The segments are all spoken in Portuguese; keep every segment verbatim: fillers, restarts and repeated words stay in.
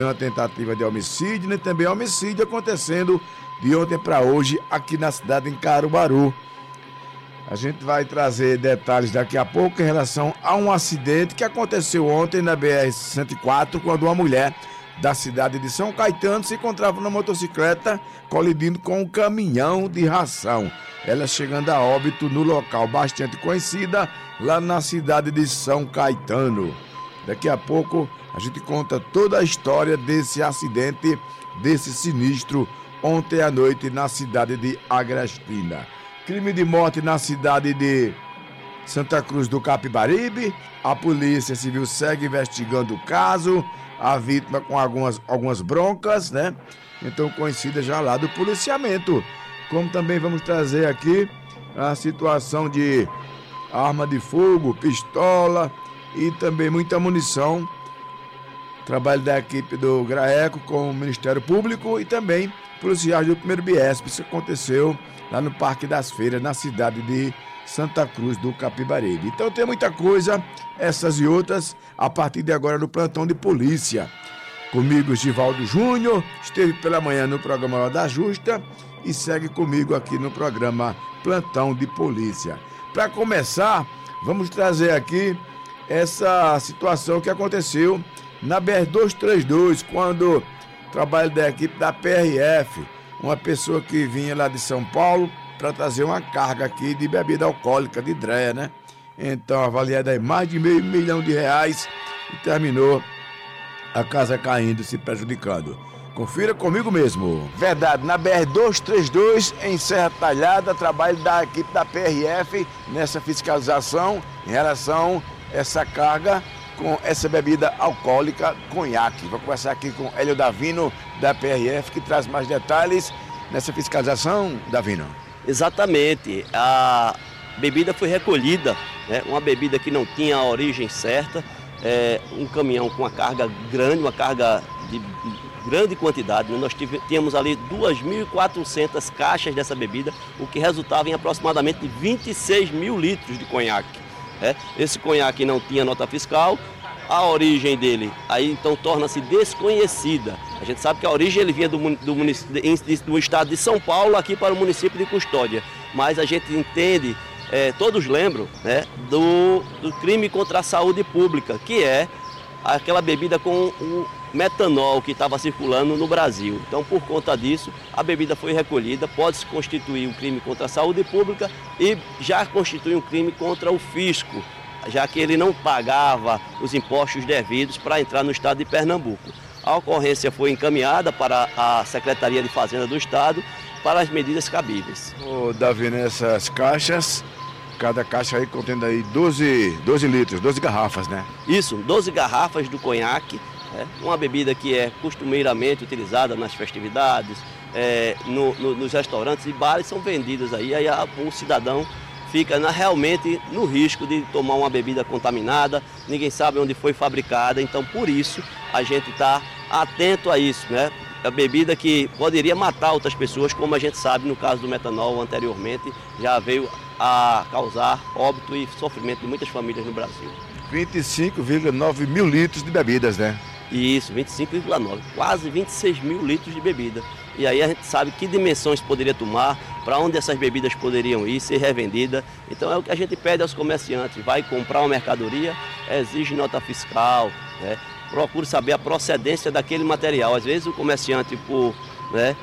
Uma tentativa de homicídio, nem também homicídio acontecendo de ontem para hoje aqui na cidade de Caruaru. A gente vai trazer detalhes daqui a pouco em relação a um acidente que aconteceu ontem na B R cento e quatro, quando uma mulher da cidade de São Caetano se encontrava na motocicleta colidindo com um caminhão de ração. Ela chegando a óbito no local bastante conhecida lá na cidade de São Caetano. Daqui a pouco a gente conta toda a história desse acidente, desse sinistro ontem à noite na cidade de Agrestina. Crime de morte na cidade de Santa Cruz do Capibaribe. A Polícia Civil segue investigando o caso. A vítima com algumas, algumas broncas, né? Então conhecida já lá do policiamento. Como também vamos trazer aqui a situação de arma de fogo, pistola e também muita munição. Trabalho da equipe do GRAECO com o Ministério Público e também policiais do primeiro BIESP. Isso aconteceu lá no Parque das Feiras, na cidade de Santa Cruz do Capibaribe. Então tem muita coisa, essas e outras, a partir de agora no Plantão de Polícia. Comigo, Givaldo Júnior, esteve pela manhã no programa Hora da Justa e segue comigo aqui no programa Plantão de Polícia. Para começar, vamos trazer aqui essa situação que aconteceu na B R duzentos e trinta e dois, quando o trabalho da equipe da P R F, uma pessoa que vinha lá de São Paulo para trazer uma carga aqui de bebida alcoólica, de dreia, né? Então, avaliada em mais de meio milhão de reais e terminou a casa caindo, se prejudicando. Confira comigo mesmo. Verdade, na B R duzentos e trinta e dois, em Serra Talhada, trabalho da equipe da P R F nessa fiscalização em relação a essa carga com essa bebida alcoólica, conhaque. Vou conversar aqui com Hélio Davino, da P R F, que traz mais detalhes nessa fiscalização, Davino. Exatamente. A bebida foi recolhida, né? Uma bebida que não tinha a origem certa, é, um caminhão com uma carga grande, uma carga de grande quantidade. Nós tínhamos ali duas mil e quatrocentas caixas dessa bebida, o que resultava em aproximadamente vinte e seis mil litros de conhaque. É, esse conhaque não tinha nota fiscal, a origem dele aí então torna-se desconhecida. A gente sabe que a origem ele vinha do, do, do estado de São Paulo aqui para o município de Custódia, mas a gente entende, é, todos lembram, né, do, do crime contra a saúde pública, que é aquela bebida com o metanol que estava circulando no Brasil. Então, por conta disso, a bebida foi recolhida, pode-se constituir um crime contra a saúde pública e já constitui um crime contra o fisco, já que ele não pagava os impostos devidos para entrar no estado de Pernambuco. A ocorrência foi encaminhada para a Secretaria de Fazenda do Estado para as medidas cabíveis. Ô, Davi, nessas caixas, cada caixa aí contendo aí doze, doze litros, doze garrafas, né? Isso, doze garrafas do conhaque, é uma bebida que é costumeiramente utilizada nas festividades, é, no, no, nos restaurantes e bares são vendidas aí, aí a, o cidadão fica na, realmente no risco de tomar uma bebida contaminada, ninguém sabe onde foi fabricada, então por isso a gente está atento a isso, né? A bebida que poderia matar outras pessoas, como a gente sabe no caso do metanol anteriormente, já veio a causar óbito e sofrimento de muitas famílias no Brasil. vinte e cinco vírgula nove mil litros de bebidas, né? Isso, vinte e cinco vírgula nove, quase vinte e seis mil litros de bebida. E aí a gente sabe que dimensões poderia tomar, para onde essas bebidas poderiam ir, ser revendida. Então é o que a gente pede aos comerciantes, vai comprar uma mercadoria, exige nota fiscal, né? Procure saber a procedência daquele material. Às vezes o comerciante, por, né,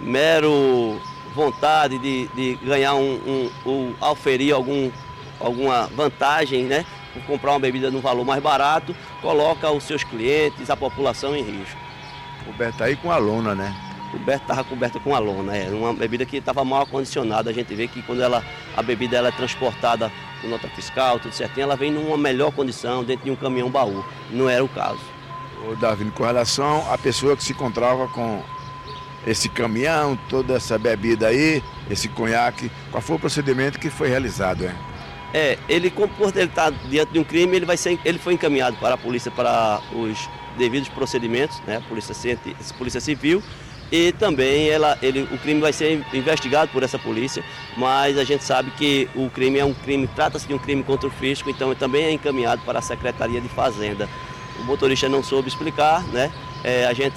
mero vontade de, de ganhar um, um, um auferir algum, alguma vantagem, né, por comprar uma bebida num valor mais barato, coloca os seus clientes, a população em risco. Coberta aí com a lona, né? Coberta, estava coberta com a lona, é uma bebida que estava mal acondicionada. A gente vê que quando ela, a bebida ela é transportada com nota fiscal, tudo certinho, ela vem numa melhor condição dentro de um caminhão baú. Não era o caso. Ô, Davi, com relação à pessoa que se encontrava com esse caminhão, toda essa bebida aí, esse conhaque, qual foi o procedimento que foi realizado, hein? É, ele, por ele estar diante de um crime, ele, vai ser, ele foi encaminhado para a polícia para os devidos procedimentos, né? Polícia, polícia Civil, e também ela, ele, o crime vai ser investigado por essa polícia, mas a gente sabe que o crime é um crime, trata-se de um crime contra o fisco, então também é encaminhado para a Secretaria de Fazenda. O motorista não soube explicar, né? É, a gente